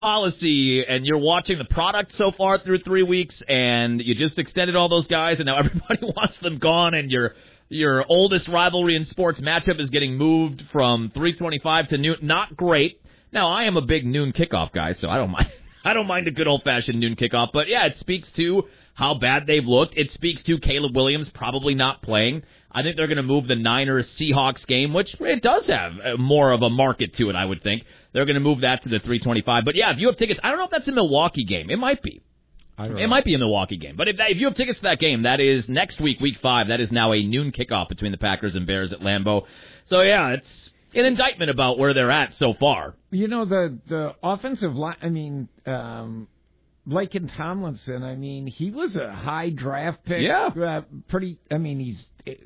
policy and you're watching the product so far through 3 weeks and you just extended all those guys and now everybody wants them gone and your oldest rivalry in sports matchup is getting moved from 3:25 to noon. Not great. Now, I am a big noon kickoff guy, so I don't mind. I don't mind a good old-fashioned noon kickoff. But, yeah, it speaks to how bad they've looked. It speaks to Caleb Williams probably not playing. I think they're going to move the Niners-Seahawks game, which it does have more of a market to it, I would think. They're going to move that to the 3:25. But, yeah, if you have tickets, I don't know if that's a Milwaukee game. It might be. It might be a Milwaukee game. But if you have tickets to that game, that is next week, week 5. That is now a noon kickoff between the Packers and Bears at Lambeau. So, yeah, it's an indictment about where they're at so far. You know, the offensive line, Laken Tomlinson, he was a high draft pick. Yeah. He's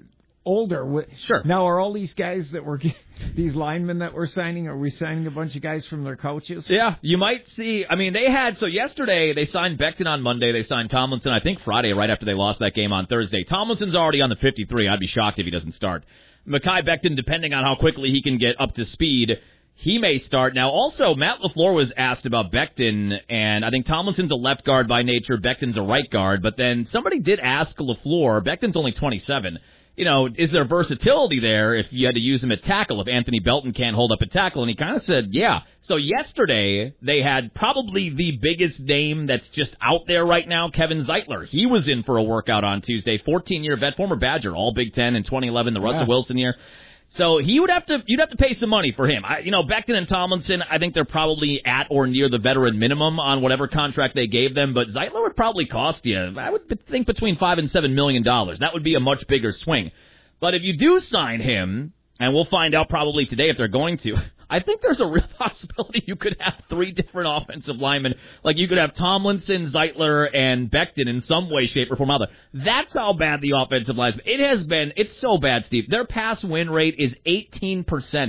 older. Sure. Now, are all these guys these linemen that we're signing, are we signing a bunch of guys from their coaches? Yeah, you might see. Yesterday they signed Becton on Monday. They signed Tomlinson, I think, Friday, right after they lost that game on Thursday. Tomlinson's already on the 53. I'd be shocked if he doesn't start. Mekhi Becton, depending on how quickly he can get up to speed, he may start. Now, also, Matt LaFleur was asked about Becton, and I think Tomlinson's a left guard by nature, Becton's a right guard, but then somebody did ask LaFleur, Becton's only 27, is there versatility there if you had to use him at tackle, if Anthony Belton can't hold up a tackle? And he kind of said, yeah. So yesterday, they had probably the biggest name that's just out there right now, Kevin Zeitler. He was in for a workout on Tuesday, 14-year vet, former Badger, all Big Ten in 2011, the Russell Wilson year. So you'd have to pay some money for him. Becton and Tomlinson, I think they're probably at or near the veteran minimum on whatever contract they gave them, but Zeitler would probably cost you, I would think, between $5 and $7 million. That would be a much bigger swing. But if you do sign him, and we'll find out probably today if they're going to, I think there's a real possibility you could have 3 different offensive linemen. Like you could have Tomlinson, Zeitler, and Becton in some way, shape, or form. That's how bad the offensive line is. It's so bad, Steve. Their pass win rate is 18%.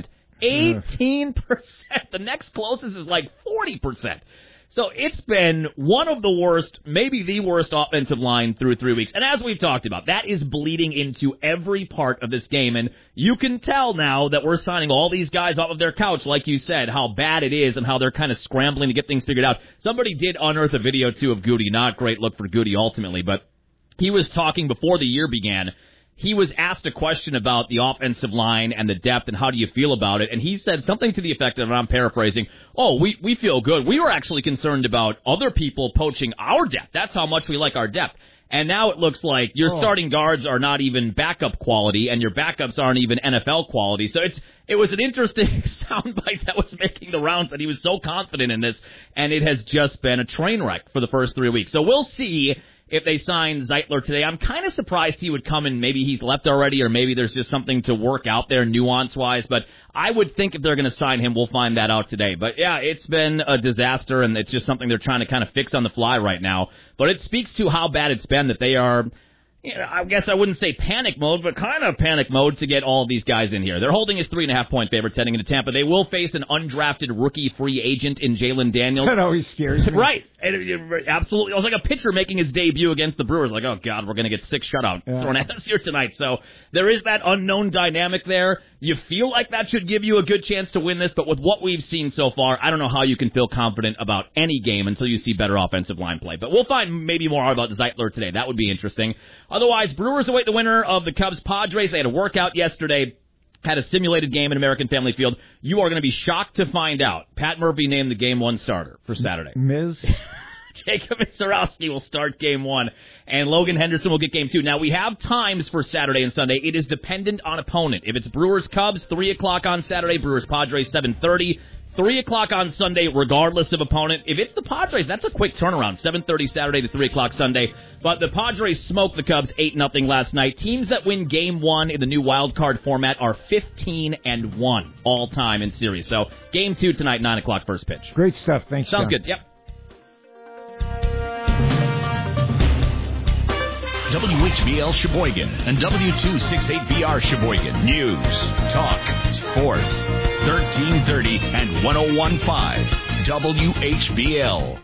18%. The next closest is like 40%. So it's been one of the worst, maybe the worst offensive line through 3 weeks. And as we've talked about, that is bleeding into every part of this game. And you can tell now that we're signing all these guys off of their couch, like you said, how bad it is and how they're kind of scrambling to get things figured out. Somebody did unearth a video, too, of Goody. Not great look for Goody ultimately, but he was talking before the year began. He was asked a question about the offensive line and the depth and how do you feel about it, and he said something to the effect of, and I'm paraphrasing, we feel good. We were actually concerned about other people poaching our depth. That's how much we like our depth. And now it looks like your starting guards are not even backup quality, and your backups aren't even NFL quality. So it was an interesting soundbite that was making the rounds that he was so confident in this, and it has just been a train wreck for the first 3 weeks. So we'll see if they sign Zeitler today. I'm kind of surprised he would come and maybe he's left already or maybe there's just something to work out there nuance-wise. But I would think if they're going to sign him, we'll find that out today. But, yeah, it's been a disaster, and it's just something they're trying to kind of fix on the fly right now. But it speaks to how bad it's been that they are, I guess I wouldn't say panic mode, but kind of panic mode to get all of these guys in here. They're holding as 3.5-point favorites heading into Tampa. They will face an undrafted rookie free agent in Jalen Daniels. That always scares me. Right. Absolutely. It was like a pitcher making his debut against the Brewers. Like, oh, God, we're going to get 6 shutout thrown at us here tonight. So there is that unknown dynamic there. You feel like that should give you a good chance to win this, but with what we've seen so far, I don't know how you can feel confident about any game until you see better offensive line play. But we'll find maybe more about Zeitler today. That would be interesting. Otherwise, Brewers await the winner of the Cubs-Padres. They had a workout yesterday, had a simulated game in American Family Field. You are going to be shocked to find out Pat Murphy named the Game 1 starter for Saturday. Miz? Jacob Zarowski will start Game 1, and Logan Henderson will get Game 2. Now, we have times for Saturday and Sunday. It is dependent on opponent. If it's Brewers-Cubs, 3 o'clock on Saturday, Brewers-Padres, 7:30. 3 o'clock on Sunday, regardless of opponent. If it's the Padres, that's a quick turnaround, 7:30 Saturday to 3 o'clock Sunday. But the Padres smoked the Cubs 8-0 last night. Teams that win Game 1 in the new wild card format are 15-1 all time in series. So Game 2 tonight, 9 o'clock first pitch. Great stuff. Thanks, Sounds John. good. Yep. WHBL Sheboygan and W268BR Sheboygan. News, talk, sports. 1330 and 101.5 WHBL.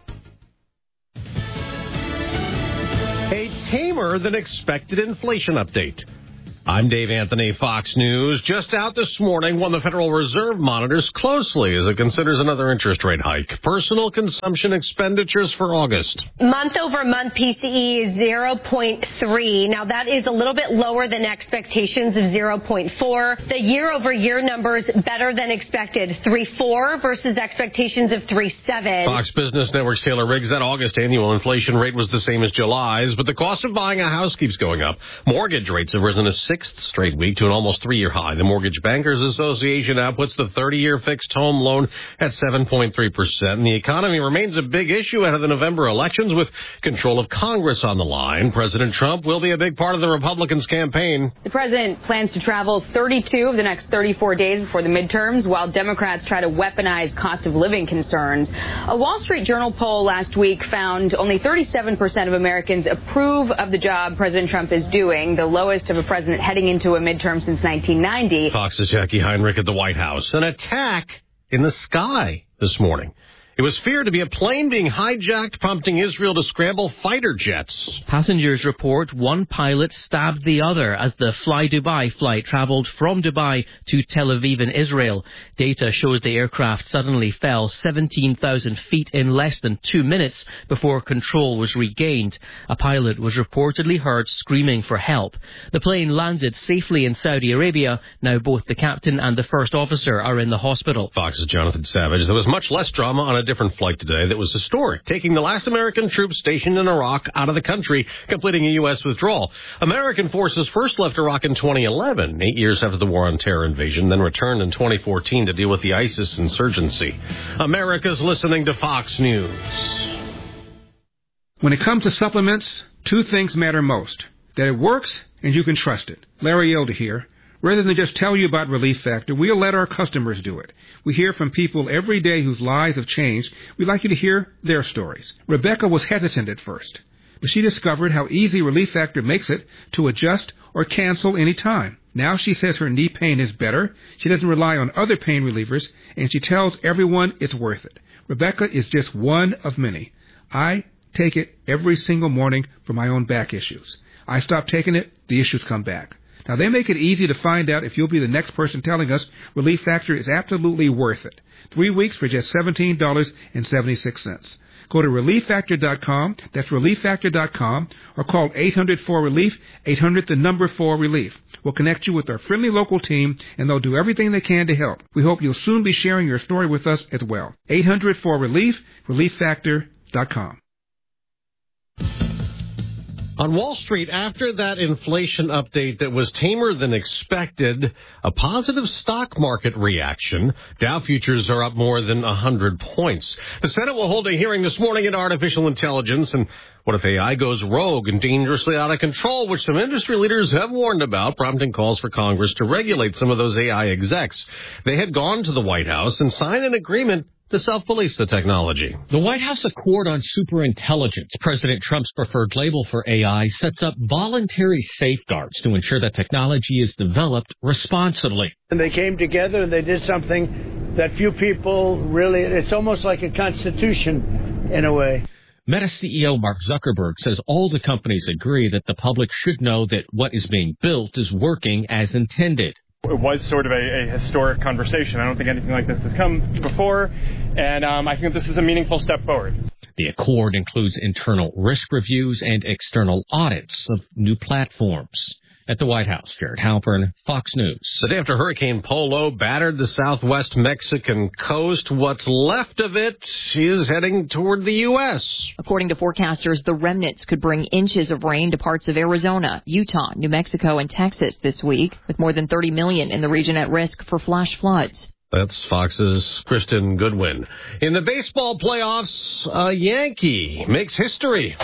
A tamer than expected inflation update. I'm Dave Anthony, Fox News. Just out this morning, one the Federal Reserve monitors closely as it considers another interest rate hike. Personal consumption expenditures for August. Month-over-month PCE is 0.3. Now, that is a little bit lower than expectations of 0.4. The year-over-year numbers better than expected, 3.4 versus expectations of 3.7. Fox Business Network's Taylor Riggs, that August annual inflation rate was the same as July's, but the cost of buying a house keeps going up. Mortgage rates have risen a sixth straight week to an almost 3-year high. The Mortgage Bankers Association now puts the 30-year fixed home loan at 7.3%. And the economy remains a big issue ahead of the November elections with control of Congress on the line. President Trump will be a big part of the Republicans' campaign. The president plans to travel 32 of the next 34 days before the midterms, while Democrats try to weaponize cost of living concerns. A Wall Street Journal poll last week found only 37% of Americans approve of the job President Trump is doing, the lowest of a president heading into a midterm since 1990. Fox's Jackie Heinrich at the White House. An attack in the sky this morning. It was feared to be a plane being hijacked, prompting Israel to scramble fighter jets. Passengers report one pilot stabbed the other as the Fly Dubai flight traveled from Dubai to Tel Aviv in Israel. Data shows the aircraft suddenly fell 17,000 feet in less than 2 minutes before control was regained. A pilot was reportedly heard screaming for help. The plane landed safely in Saudi Arabia. Now both the captain and the first officer are in the hospital. Fox's Jonathan Savage. There was much less drama on a different flight today that was historic, taking the last American troops stationed in Iraq out of the country, completing a U.S. withdrawal. American forces first left Iraq in 2011, 8 years after the War on Terror invasion, then returned in 2014 to deal with the ISIS insurgency. America's listening to Fox News. When it comes to supplements, two things matter most: that it works and you can trust it. Larry Elder here. Rather than just tell you about Relief Factor, we'll let our customers do it. We hear from people every day whose lives have changed. We'd like you to hear their stories. Rebecca was hesitant at first, but she discovered how easy Relief Factor makes it to adjust or cancel any time. Now she says her knee pain is better, she doesn't rely on other pain relievers, and she tells everyone it's worth it. Rebecca is just one of many. I take it every single morning for my own back issues. I stop taking it, the issues come back. Now, they make it easy to find out if you'll be the next person telling us Relief Factor is absolutely worth it. 3 weeks for just $17.76. Go to ReliefFactor.com, that's ReliefFactor.com, or call 800-4RELIEF, 800-4RELIEF. We'll connect you with our friendly local team, and they'll do everything they can to help. We hope you'll soon be sharing your story with us as well. 800-4RELIEF, ReliefFactor.com. On Wall Street, after that inflation update that was tamer than expected, a positive stock market reaction. Dow futures are up more than 100 points. The Senate will hold a hearing this morning into artificial intelligence and what if AI goes rogue and dangerously out of control, which some industry leaders have warned about, prompting calls for Congress to regulate some of those AI execs. They had gone to the White House and signed an agreement to self-police the technology. The White House Accord on Superintelligence, President Trump's preferred label for AI, sets up voluntary safeguards to ensure that technology is developed responsibly. And they came together and they did something that few people really, it's almost like a constitution in a way. Meta CEO Mark Zuckerberg says all the companies agree that the public should know that what is being built is working as intended. It was sort of a historic conversation. I don't think anything like this has come before, and I think this is a meaningful step forward. The accord includes internal risk reviews and external audits of new platforms. At the White House, Jared Halpern, Fox News. The day after Hurricane Polo battered the southwest Mexican coast, what's left of it is heading toward the U.S. According to forecasters, the remnants could bring inches of rain to parts of Arizona, Utah, New Mexico, and Texas this week, with more than 30 million in the region at risk for flash floods. That's Fox's Kristen Goodwin. In the baseball playoffs, a Yankee makes history.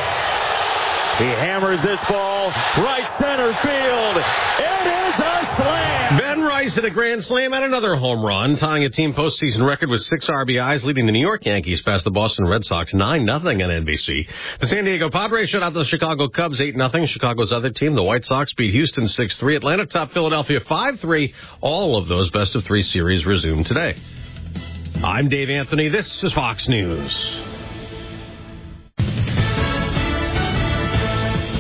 He hammers this ball right center field. It is a slam. Ben Rice hit a grand slam and another home run, tying a team postseason record with 6 RBIs, leading the New York Yankees past the Boston Red Sox 9-0 on NBC. The San Diego Padres shut out the Chicago Cubs 8-0. Chicago's other team, the White Sox, beat Houston 6-3. Atlanta topped Philadelphia 5-3. All of those best-of-3 series resume today. I'm Dave Anthony. This is Fox News.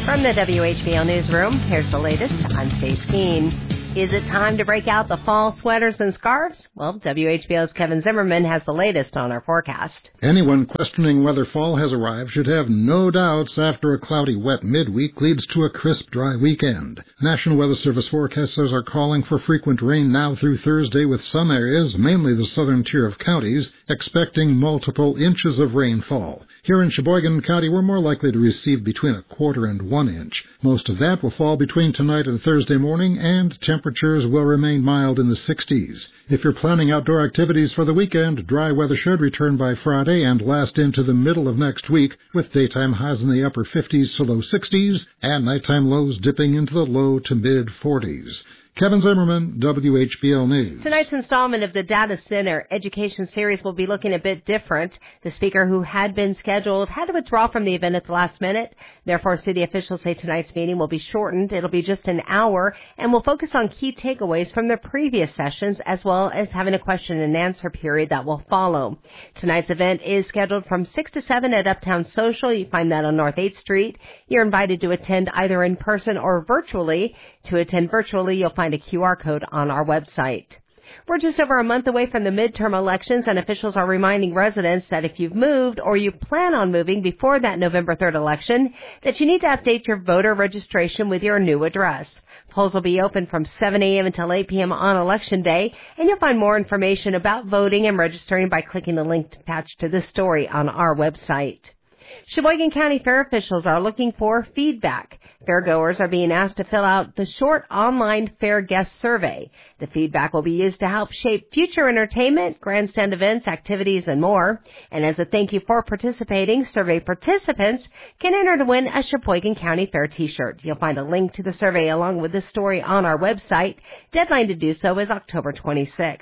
From the WHBL Newsroom, here's the latest. I'm Stace Keene. Is it time to break out the fall sweaters and scarves? Well, WHBL's Kevin Zimmerman has the latest on our forecast. Anyone questioning whether fall has arrived should have no doubts after a cloudy, wet midweek leads to a crisp, dry weekend. National Weather Service forecasters are calling for frequent rain now through Thursday, with some areas, mainly the southern tier of counties, expecting multiple inches of rainfall. Here in Sheboygan County, we're more likely to receive between a quarter and 1 inch. Most of that will fall between tonight and Thursday morning, and temperatures will remain mild in the 60s. If you're planning outdoor activities for the weekend, dry weather should return by Friday and last into the middle of next week, with daytime highs in the upper 50s to low 60s and nighttime lows dipping into the low to mid 40s. Kevin Zimmerman, WHBL News. Tonight's installment of the Data Center Education Series will be looking a bit different. The speaker who had been scheduled had to withdraw from the event at the last minute. Therefore, city officials say tonight's meeting will be shortened. It'll be just an hour and will focus on key takeaways from the previous sessions, as well as having a question and answer period that will follow. Tonight's event is scheduled from 6 to 7 at Uptown Social. You find that on North 8th Street. You're invited to attend either in person or virtually. To attend virtually, you'll find a QR code on our website. We're just over a month away from the midterm elections, and officials are reminding residents that if you've moved or you plan on moving before that November 3rd election, that you need to update your voter registration with your new address. Polls will be open from 7 a.m. until 8 p.m. on Election Day, and you'll find more information about voting and registering by clicking the link attached to this story on our website. Sheboygan County Fair officials are looking for feedback. Fairgoers are being asked to fill out the short online fair guest survey. The feedback will be used to help shape future entertainment, grandstand events, activities, and more. And as a thank you for participating, survey participants can enter to win a Sheboygan County Fair t-shirt. You'll find a link to the survey along with this story on our website. Deadline to do so is October 26th.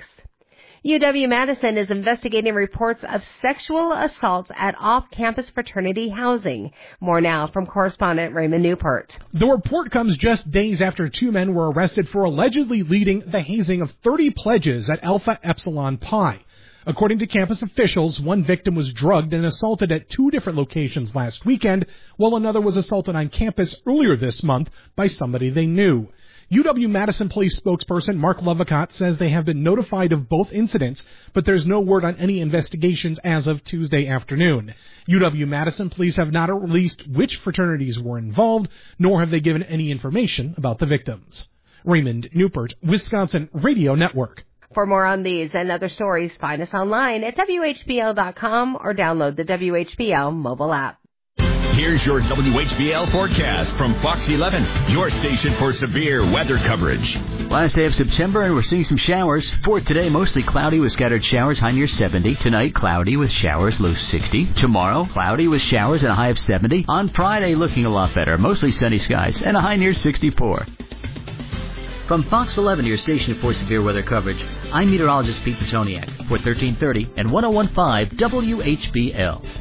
UW-Madison is investigating reports of sexual assaults at off-campus fraternity housing. More now from correspondent Raymond Newport. The report comes just days after 2 men were arrested for allegedly leading the hazing of 30 pledges at Alpha Epsilon Pi. According to campus officials, one victim was drugged and assaulted at 2 different locations last weekend, while another was assaulted on campus earlier this month by somebody they knew. UW-Madison Police spokesperson Mark Lovicott says they have been notified of both incidents, but there's no word on any investigations as of Tuesday afternoon. UW-Madison Police have not released which fraternities were involved, nor have they given any information about the victims. Raymond Newport, Wisconsin Radio Network. For more on these and other stories, find us online at WHBL.com or download the WHBL mobile app. Here's your WHBL forecast from Fox 11, your station for severe weather coverage. Last day of September, and we're seeing some showers. For today, mostly cloudy with scattered showers, high near 70. Tonight, cloudy with showers, low 60. Tomorrow, cloudy with showers and a high of 70. On Friday, looking a lot better, mostly sunny skies and a high near 64. From Fox 11, your station for severe weather coverage, I'm meteorologist Pete Petoniak for 1330 and 1015 WHBL.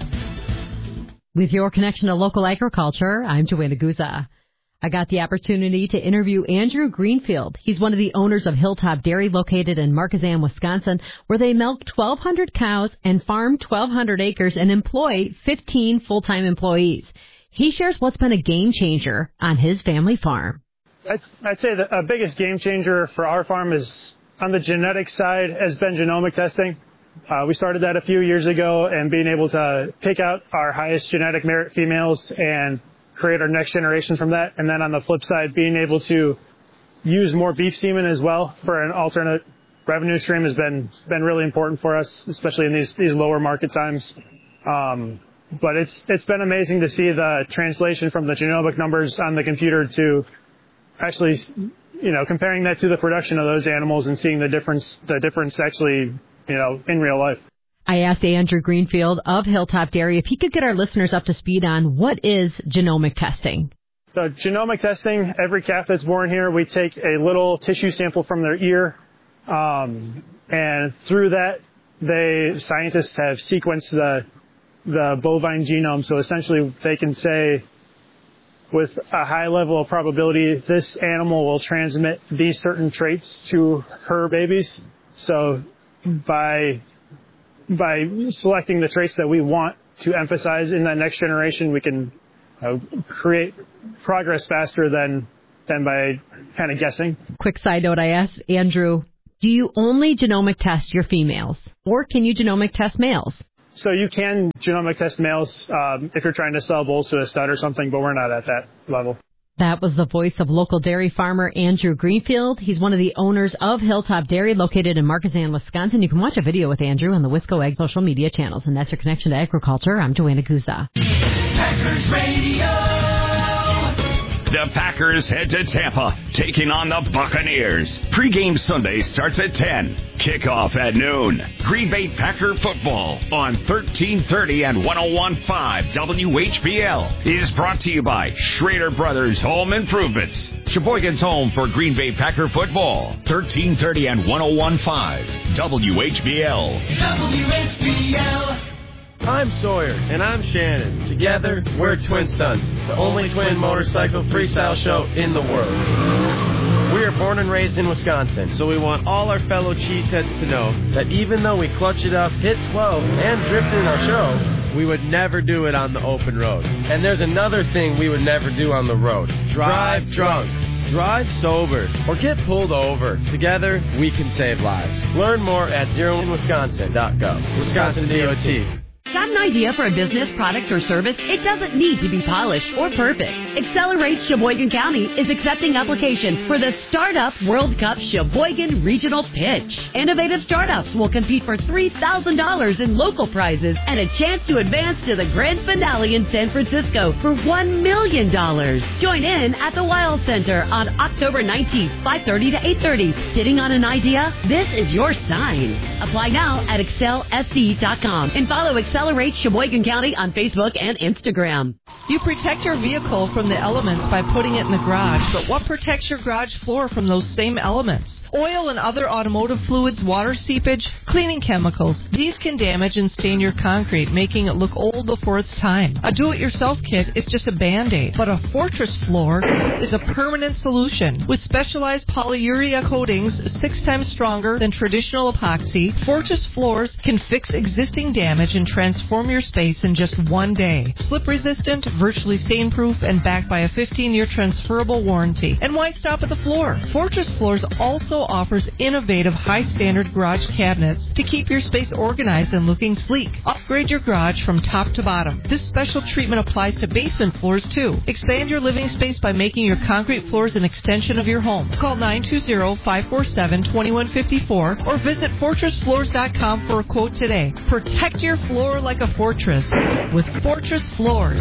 With your connection to local agriculture, I'm Joanna Guza. I got the opportunity to interview Andrew Greenfield. He's one of the owners of Hilltop Dairy located in Marquezan, Wisconsin, where they milk 1,200 cows and farm 1,200 acres and employ 15 full-time employees. He shares what's been a game changer on his family farm. I'd say the biggest game changer for our farm is on the genetic side has been genomic testing. We started that a few years ago, and being able to pick out our highest genetic merit females and create our next generation from that. And then on the flip side, being able to use more beef semen as well for an alternate revenue stream has been really important for us, especially in these lower market times. But it's been amazing to see the translation from the genomic numbers on the computer to actually, comparing that to the production of those animals and seeing the difference actually, in real life. I asked Andrew Greenfield of Hilltop Dairy if he could get our listeners up to speed on what is genomic testing. So genomic testing, every calf that's born here, we take a little tissue sample from their ear, and through that, scientists have sequenced the bovine genome. So essentially, they can say with a high level of probability, this animal will transmit these certain traits to her babies. So by selecting the traits that we want to emphasize in that next generation, we can create progress faster than by kind of guessing. Quick side note, I asked Andrew, do you only genomic test your females, or can you genomic test males? So you can genomic test males if you're trying to sell bulls to a stud or something, but we're not at that level. That was the voice of local dairy farmer Andrew Greenfield. He's one of the owners of Hilltop Dairy, located in Marquezine, Wisconsin. You can watch a video with Andrew on the Wisco Ag social media channels. And that's your connection to agriculture. I'm Joanna Guza. Packers Radio. The Packers head to Tampa, taking on the Buccaneers. Pre-game Sunday starts at 10. Kickoff at noon. Green Bay Packer football on 1330 and 101.5 WHBL is brought to you by Schrader Brothers Home Improvements. Sheboygan's home for Green Bay Packer football. 1330 and 101.5 WHBL. WHBL. I'm Sawyer, and I'm Shannon. Together, we're Twin Stunts, the only twin motorcycle freestyle show in the world. We are born and raised in Wisconsin, so we want all our fellow cheeseheads to know that even though we clutch it up, hit 12, and drift in our show, we would never do it on the open road. And there's another thing we would never do on the road. Drive drunk. Drive sober or get pulled over. Together, we can save lives. Learn more at zeroinwisconsin.gov. Wisconsin DOT. Got an idea for a business, product, or service? It doesn't need to be polished or perfect. Accelerate Sheboygan County is accepting applications for the Startup World Cup Sheboygan Regional Pitch. Innovative startups will compete for $3,000 in local prizes and a chance to advance to the grand finale in San Francisco for $1 million. Join in at the Wild Center on October 19th, 5:30 to 8:30. Sitting on an idea? This is your sign. Apply now at excelsd.com and follow Accelerate Sheboygan County on Facebook and Instagram. You protect your vehicle from the elements by putting it in the garage, but what protects your garage floor from those same elements? Oil and other automotive fluids, water seepage, cleaning chemicals. These can damage and stain your concrete, making it look old before its time. A do-it-yourself kit is just a Band-Aid, but a Fortress floor is a permanent solution. With specialized polyurea coatings 6 times stronger than traditional epoxy, Fortress floors can fix existing damage and transform your space in just one day. Slip-resistant, virtually stain-proof, and backed by a 15-year transferable warranty. And why stop at the floor? Fortress Floors also offers innovative, high-standard garage cabinets to keep your space organized and looking sleek. Upgrade your garage from top to bottom. This special treatment applies to basement floors, too. Expand your living space by making your concrete floors an extension of your home. Call 920-547-2154 or visit FortressFloors.com for a quote today. Protect your floor like a fortress with Fortress Floors.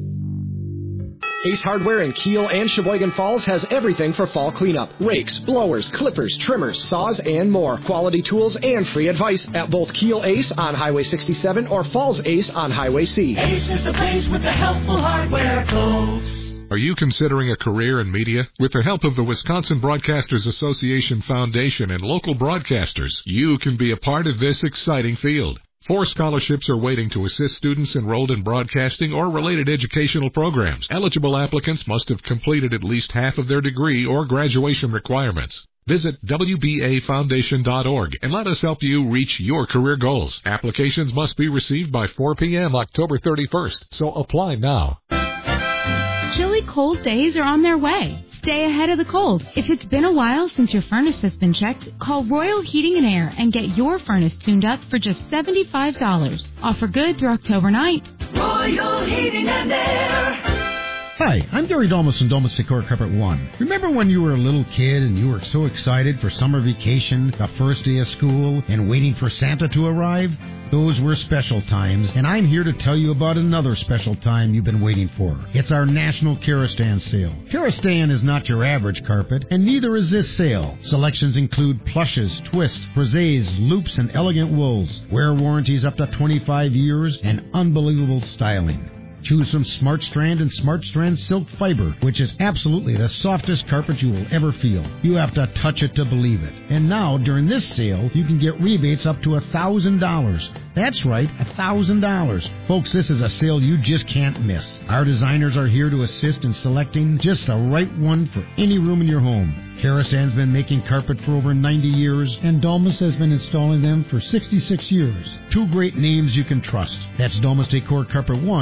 Ace Hardware in Kiel and Sheboygan Falls has everything for fall cleanup. Rakes, blowers, clippers, trimmers, saws, and more. Quality tools and free advice at both Kiel Ace on Highway 67 or Falls Ace on Highway C. Ace is the place with the helpful hardware, folks. Are you considering a career in media? With the help of the Wisconsin Broadcasters Association Foundation and local broadcasters, you can be a part of this exciting field. 4 scholarships are waiting to assist students enrolled in broadcasting or related educational programs. Eligible applicants must have completed at least half of their degree or graduation requirements. Visit WBAFoundation.org and let us help you reach your career goals. Applications must be received by 4 p.m. October 31st, so apply now. Chilly cold days are on their way. Stay ahead of the cold. If it's been a while since your furnace has been checked, call Royal Heating and Air and get your furnace tuned up for just $75. Offer good through October 9th. Royal Heating and Air. Hi, I'm Gary Domus from Domus Decor Carpet One. Remember when you were a little kid and you were so excited for summer vacation, the first day of school, and waiting for Santa to arrive? Those were special times, and I'm here to tell you about another special time you've been waiting for. It's our National Kerastan sale. Kerastan is not your average carpet, and neither is this sale. Selections include plushes, twists, brisets, loops, and elegant wools. Wear warranties up to 25 years and unbelievable styling. Choose from Smart Strand and Smart Strand Silk Fiber, which is absolutely the softest carpet you will ever feel. You have to touch it to believe it. And now, during this sale, you can get rebates up to $1,000. That's right, $1,000. Folks, this is a sale you just can't miss. Our designers are here to assist in selecting just the right one for any room in your home. Kerastan's been making carpet for over 90 years, and Domus has been installing them for 66 years. 2 great names you can trust. That's Domus Decor Carpet One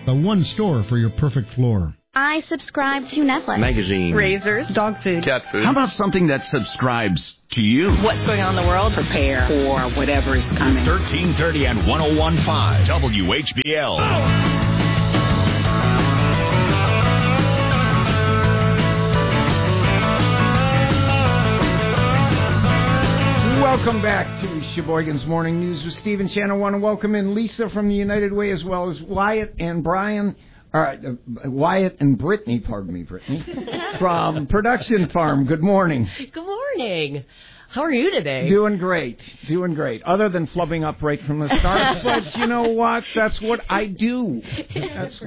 the one store for your perfect floor. I subscribe to Netflix. Magazine. Razors. Dog food. Cat food. How about something that subscribes to you? What's going on in the world? Prepare for whatever is coming. 1330 and 101.5 WHBL. Welcome back to Sheboygan's Morning News with Steve and Shannon. I want to welcome in Lisa from the United Way, as well as Wyatt and Brian. Wyatt and Brittany, from Production Farm. Good morning. Good morning. How are you today? Doing great. Other than flubbing up right from the start, but you know what? That's what I do. It's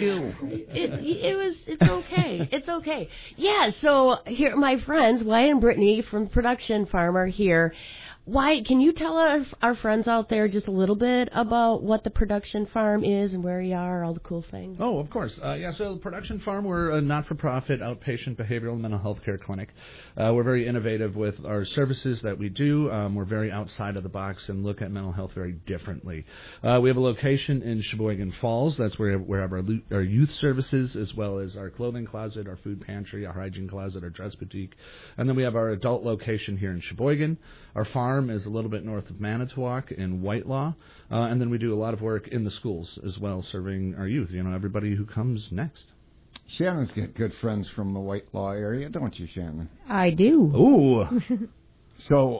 okay. It's okay. Yeah, so here, my friends, Wyatt and Brittany from Production Farm are here. Wyatt, can you tell our friends out there just a little bit about what the Production Farm is and where you are, all the cool things? Oh, of course. So the Production Farm, we're a not-for-profit outpatient behavioral and mental health care clinic. We're very innovative with our services that we do. We're very outside of the box and look at mental health very differently. We have a location in Sheboygan Falls. That's where we have our youth services, as well as our clothing closet, our food pantry, our hygiene closet, our dress boutique. And then we have our adult location here in Sheboygan. Our farm is a little bit north of Manitowoc in Whitelaw, and then we do a lot of work in the schools as well, serving our youth, everybody who comes next. Shannon's got good friends from the Whitelaw area, don't you, Shannon? I do. Ooh. So,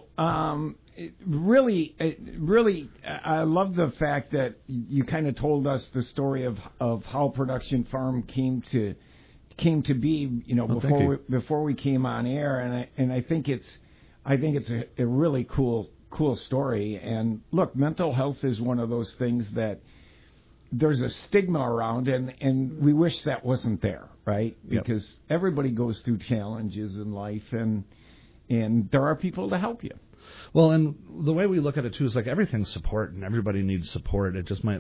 really, I love the fact that you kind of told us the story of how Production Farm came to be, before we came on air, and I think it's a really cool story. And look, mental health is one of those things that there's a stigma around, and we wish that wasn't there, right? Because everybody goes through challenges in life, and there are people to help you. Well, and the way we look at it too is like everything's support, and everybody needs support. It just might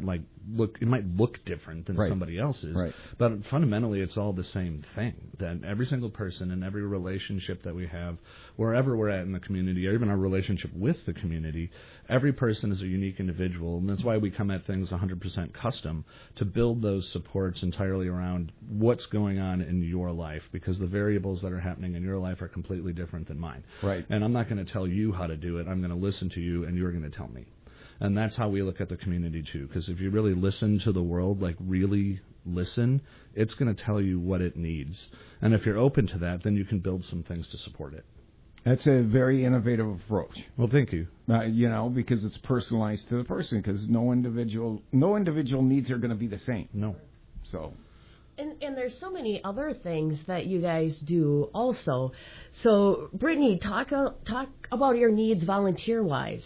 look different than somebody else's, right. But fundamentally, it's all the same thing. That every single person and every relationship that we have, wherever we're at in the community, or even our relationship with the community, every person is a unique individual, and that's why we come at things 100% custom to build those supports entirely around what's going on in your life, because the variables that are happening in your life are completely different than mine. Right. And I'm not going to tell you how to do it. I'm going to listen to you, and you're going to tell me. And that's how we look at the community, too, because if you really listen to the world, like really listen, it's going to tell you what it needs. And if you're open to that, then you can build some things to support it. That's a very innovative approach. Well, thank you. Because it's personalized to the person, because no individual needs are going to be the same. No. So... And there's so many other things that you guys do also. So, Brittany, talk about your needs volunteer-wise.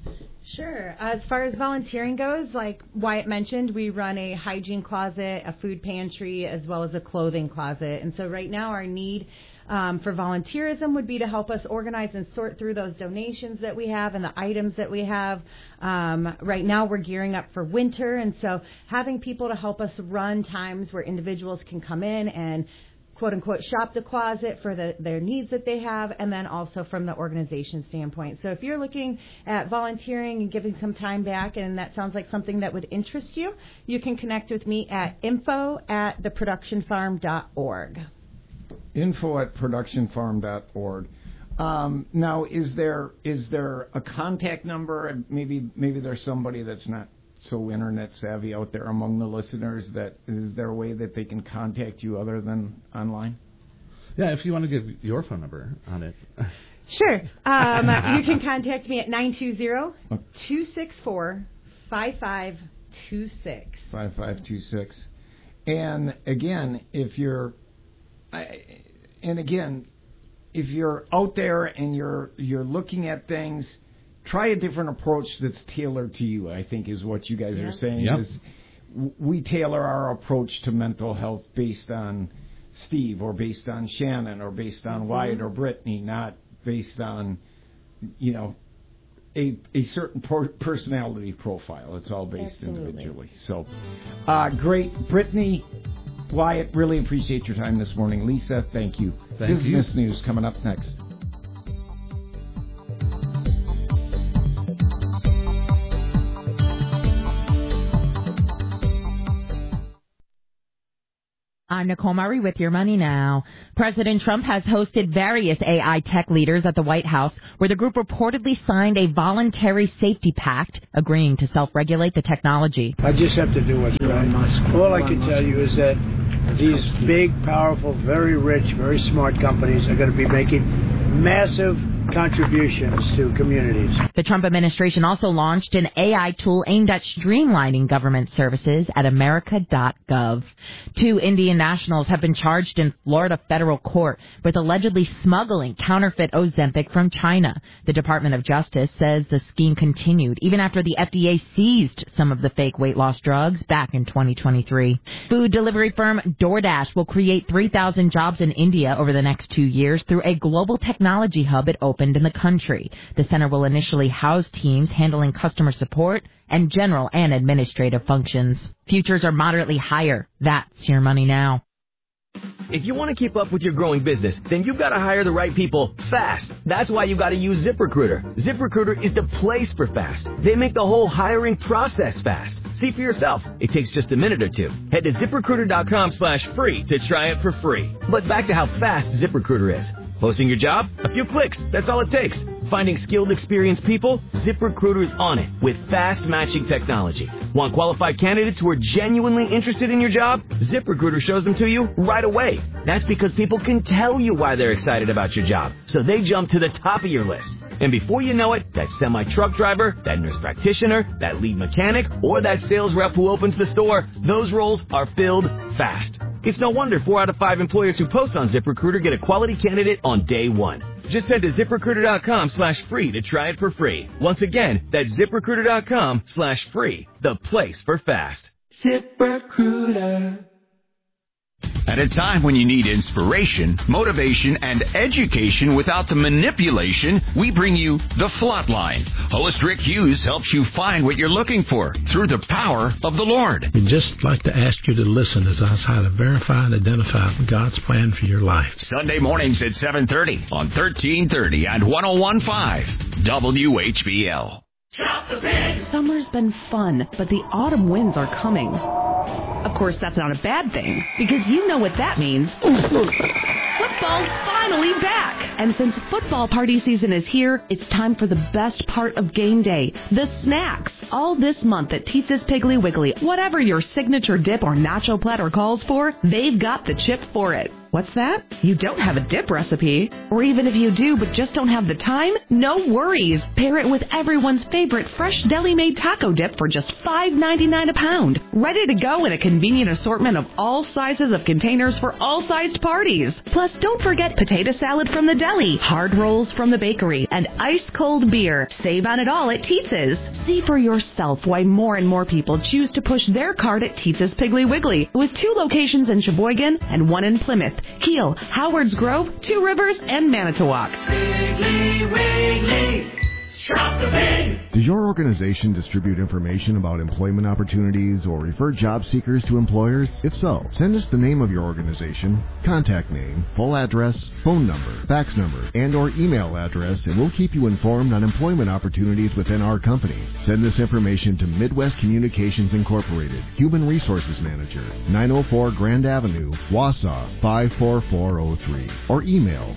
Sure. As far as volunteering goes, like Wyatt mentioned, we run a hygiene closet, a food pantry, as well as a clothing closet. And so right now our need for volunteerism would be to help us organize and sort through those donations that we have and the items that we have. Right now we're gearing up for winter, and so having people to help us run times where individuals can come in and quote-unquote shop the closet for their needs that they have, and then also from the organization standpoint. So if you're looking at volunteering and giving some time back, and that sounds like something that would interest you, you can connect with me at info@theproductionfarm.org. info@productionfarm.org. Now, is there a contact number? Maybe there's somebody that's not so internet savvy out there among the listeners. Is there a way that they can contact you other than online? Yeah, if you want to give your phone number on it. Sure. You can contact me at 920-264-5526. 5526. And again, if you're out there and you're looking at things, try a different approach that's tailored to you, I think is what you guys are saying. Yep. We tailor our approach to mental health based on Steve or based on Shannon or based on Wyatt or Brittany, not based on, a certain personality profile. It's all based individually. So, great. Brittany, Wyatt, really appreciate your time this morning. Lisa, thank you. Business news coming up next. I'm Nicole Murray with Your Money Now. President Trump has hosted various AI tech leaders at the White House, where the group reportedly signed a voluntary safety pact agreeing to self-regulate the technology. I just have to do what's right. All I can tell you is that these big, powerful, very rich, very smart companies are going to be making massive contributions to communities. The Trump administration also launched an AI tool aimed at streamlining government services at America.gov. 2 Indian nationals have been charged in Florida federal court with allegedly smuggling counterfeit Ozempic from China. The Department of Justice says the scheme continued even after the FDA seized some of the fake weight loss drugs back in 2023. Food delivery firm DoorDash will create 3,000 jobs in India over the next 2 years through a global technology hub it opened in the country. The center will initially house teams handling customer support and general and administrative functions. Futures are moderately higher. That's Your Money Now. If you want to keep up with your growing business, then you've got to hire the right people fast. That's why you've got to use ZipRecruiter. ZipRecruiter is the place for fast. They make the whole hiring process fast. See for yourself. It takes just a minute or two. Head to ZipRecruiter.com/free to try it for free. But back to how fast ZipRecruiter is. Posting your job? A few clicks. That's all it takes. Finding skilled, experienced people? ZipRecruiter's on it with fast matching technology. Want qualified candidates who are genuinely interested in your job? ZipRecruiter shows them to you right away. That's because people can tell you why they're excited about your job, so they jump to the top of your list. And before you know it, that semi-truck driver, that nurse practitioner, that lead mechanic, or that sales rep who opens the store, those roles are filled fast. It's no wonder 4 out of 5 employers who post on ZipRecruiter get a quality candidate on day one. Just head to ZipRecruiter.com/free to try it for free. Once again, that's ZipRecruiter.com/free, the place for fast. ZipRecruiter. At a time when you need inspiration, motivation, and education without the manipulation, we bring you The Flatline. Host Rick Hughes helps you find what you're looking for through the power of the Lord. We'd just like to ask you to listen as I try to verify and identify God's plan for your life. Sunday mornings at 7:30 on 1330 and 101.5 WHBL. Summer's been fun, but the autumn winds are coming. Of course, that's not a bad thing, because you know what that means. Football's finally back! And since football party season is here, it's time for the best part of game day, the snacks. All this month at Teetza's Piggly Wiggly, whatever your signature dip or nacho platter calls for, they've got the chip for it. What's that? You don't have a dip recipe? Or even if you do but just don't have the time? No worries. Pair it with everyone's favorite fresh deli-made taco dip for just $5.99 a pound. Ready to go in a convenient assortment of all sizes of containers for all sized parties. Plus, don't forget potato salad from the deli, hard rolls from the bakery, and ice-cold beer. Save on it all at Teetza's. See for yourself why more and more people choose to push their cart at Teetza's Piggly Wiggly, with 2 locations in Sheboygan and 1 in Plymouth, Kiel, Howards Grove, 2 Rivers, and Manitowoc. Piggly Wiggly, shop the pig. Does your organization distribute information about employment opportunities or refer job seekers to employers? If so, send us the name of your organization, contact name, full address, phone number, fax number, and or email address, and we'll keep you informed on employment opportunities within our company. Send this information to Midwest Communications Incorporated, Human Resources Manager, 904 Grand Avenue, Wausau, 54403, or email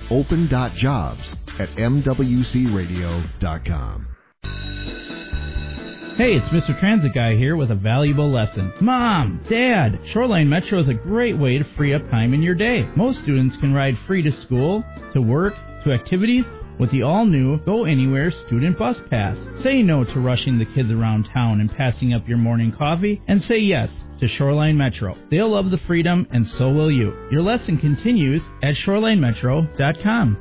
open.jobs@mwcradio.com. Hey, it's Mr. Transit Guy here with a valuable lesson. Mom, Dad, Shoreline Metro is a great way to free up time in your day. Most students can ride free to school, to work, to activities with the all-new Go Anywhere Student Bus Pass. Say no to rushing the kids around town and passing up your morning coffee, and say yes to Shoreline Metro. They'll love the freedom, and so will you. Your lesson continues at ShorelineMetro.com.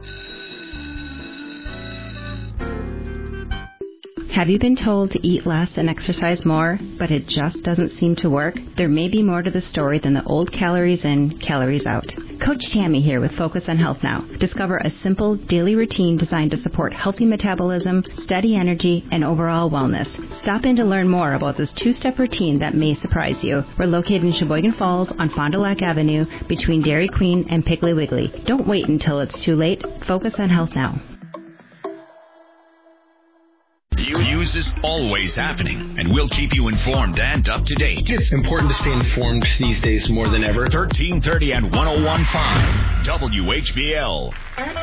Have you been told to eat less and exercise more, but it just doesn't seem to work? There may be more to the story than the old calories in, calories out. Coach Tammy here with Focus on Health Now. Discover a simple daily routine designed to support healthy metabolism, steady energy, and overall wellness. Stop in to learn more about this 2-step routine that may surprise you. We're located in Sheboygan Falls on Fond du Lac Avenue between Dairy Queen and Piggly Wiggly. Don't wait until it's too late. Focus on Health Now. Use news is always happening, and we'll keep you informed and up to date. It's important to stay informed these days more than ever. 1330 and 101.5 WHBL.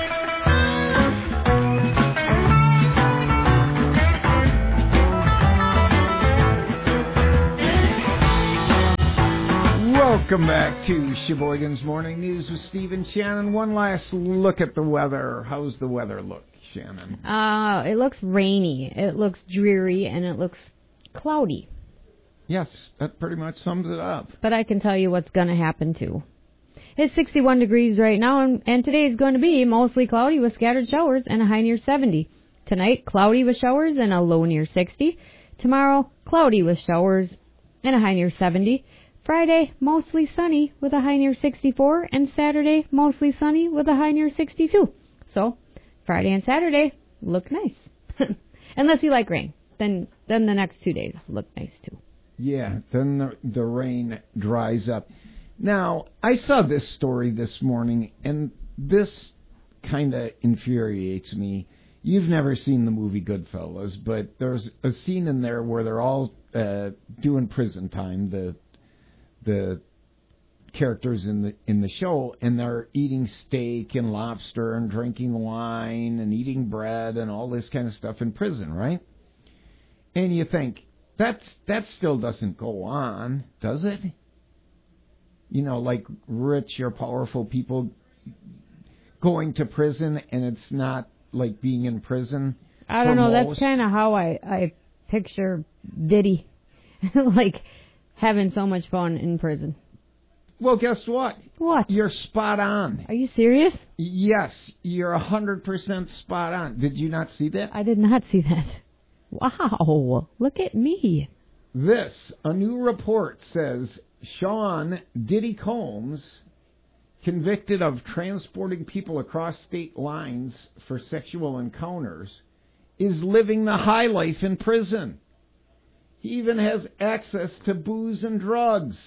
Welcome back to Sheboygan's Morning News with Steve and Shannon. One last look at the weather. How's the weather look, Shannon? It looks rainy, it looks dreary, and it looks cloudy. Yes, that pretty much sums it up. But I can tell you what's going to happen, too. It's 61 degrees right now, and today is going to be mostly cloudy with scattered showers and a high near 70. Tonight, cloudy with showers and a low near 60. Tomorrow, cloudy with showers and a high near 70. Friday, mostly sunny with a high near 64, and Saturday, mostly sunny with a high near 62. So, Friday and Saturday look nice. Unless you like rain. Then the next 2 days look nice, too. Yeah, then the rain dries up. Now, I saw this story this morning, and this kind of infuriates me. You've never seen the movie Goodfellas, but there's a scene in there where they're all doing prison time, the characters in the show, and they're eating steak and lobster and drinking wine and eating bread and all this kind of stuff in prison, right? And you think, that still doesn't go on, does it? You know, like rich or powerful people going to prison, and it's not like being in prison. I don't know, that's kind of how I picture Diddy. Like, having so much fun in prison. Well, guess what? What? You're spot on. Are you serious? Yes, you're 100% spot on. Did you not see that? I did not see that. Wow, look at me. A new report says Sean Diddy Combs, convicted of transporting people across state lines for sexual encounters, is living the high life in prison. He even has access to booze and drugs.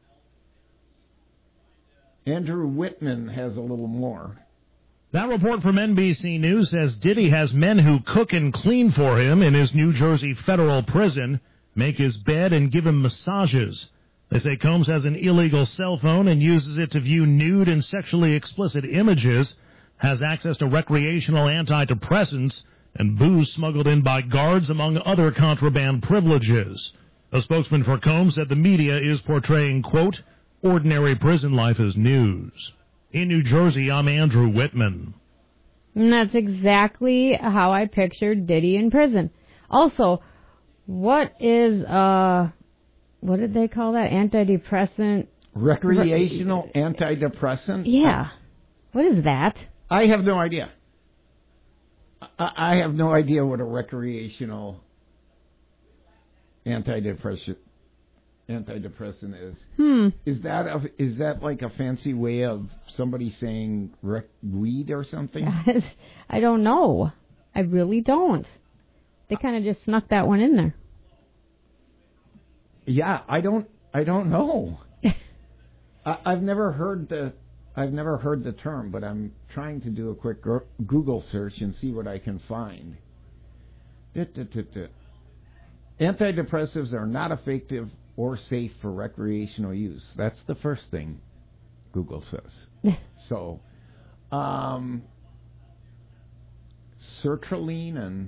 Andrew Whitman has a little more. That report from NBC News says Diddy has men who cook and clean for him in his New Jersey federal prison, make his bed, and give him massages. They say Combs has an illegal cell phone and uses it to view nude and sexually explicit images, has access to recreational antidepressants, and booze smuggled in by guards, among other contraband privileges. A spokesman for Combs said the media is portraying, quote, ordinary prison life as news. In New Jersey, I'm Andrew Whitman. And that's exactly how I pictured Diddy in prison. Also, what is, what did they call that? Antidepressant? Recreational antidepressant? Yeah. What is that? I have no idea. I have no idea what a recreational antidepressant is. Is that like a fancy way of somebody saying weed or something? I don't know. I really don't. They kind of just snuck that one in there. Yeah, I don't know. I've never heard the term, but I'm trying to do a quick Google search and see what I can find. Antidepressives are not effective or safe for recreational use. That's the first thing Google says. So, sertraline and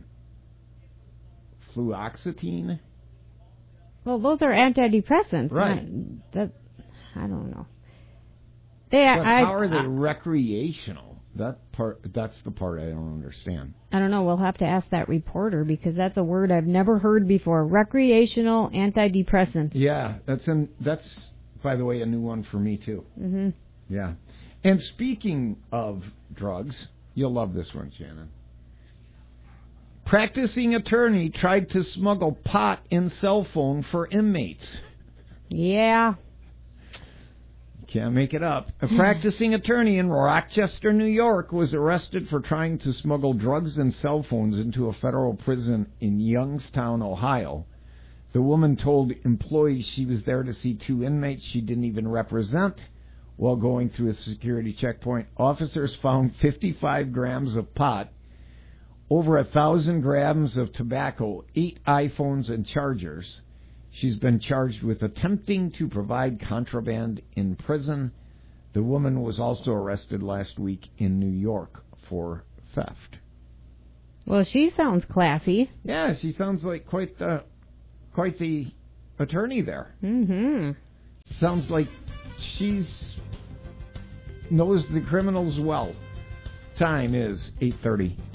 fluoxetine. Well, those are antidepressants. Right. I don't know. How are they recreational? That's the part I don't understand. I don't know. We'll have to ask that reporter, because that's a word I've never heard before. Recreational antidepressants. Yeah, that's by the way a new one for me too. Mm-hmm. Yeah. And speaking of drugs, you'll love this one, Shannon. Practicing attorney tried to smuggle pot in cell phone for inmates. Yeah. Can't make it up. A practicing attorney in Rochester, New York, was arrested for trying to smuggle drugs and cell phones into a federal prison in Youngstown, Ohio. The woman told employees she was there to see 2 inmates she didn't even represent. While going through a security checkpoint, officers found 55 grams of pot, over 1,000 grams of tobacco, 8 iPhones, and chargers. She's been charged with attempting to provide contraband in prison. The woman was also arrested last week in New York for theft. Well, she sounds classy. Yeah, she sounds like quite the attorney there. Mm-hmm. Sounds like she's knows the criminals well. Time is 8:30.